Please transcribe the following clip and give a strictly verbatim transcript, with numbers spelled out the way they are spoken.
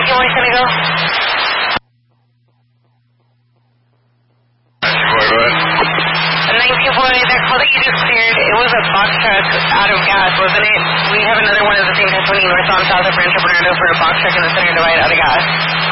nineteen one, can I go? nineteen forty, that call that you just cleared, it was a box truck out of gas, wasn't it? We have another one of the same time twenty north on south of Rancho Bernardo for a box truck in the center divide out of gas.